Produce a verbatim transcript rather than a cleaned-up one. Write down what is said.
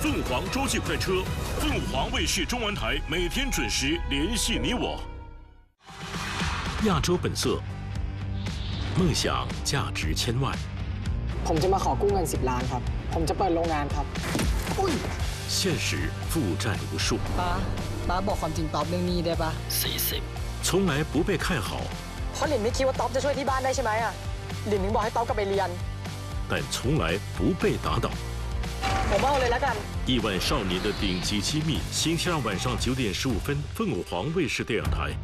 凤凰洲际快车，凤凰卫视中文台每天准时联系你我。亚洲本色，梦想价值千万。 ผมจะมาขอกู้เงินสิบล้านครับผมจะเปิดโรงงานครับอุ้ย现实负债无数。 ป้าป้าบอกความจริงต๊อบเรื่องนี้ได้ปะสี่สิบ从来不被看好。 เพราะหลินไม่คิดว่าต๊อบจะช่วยที่บ้านได้ใช่ไหมอ่ะหลินถึงบอกให้ต๊อบกลับไปเรียน但从来不被打倒。 ผมเอาเลยละกัน亿万少年的顶级机密，星期二晚上九点十五分，凤凰卫视电视台